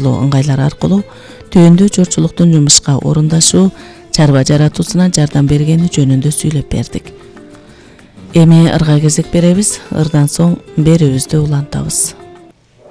баарлуу ыңгайлар аркылуу түйүндө журчулуктун жумушка орундашуу, чарба жаратуусуна жардам бергени жөнүндө сүйлөп бердик. Эми ырга кезек беребиз. Ырдан соң берүүбүздү улантабыз.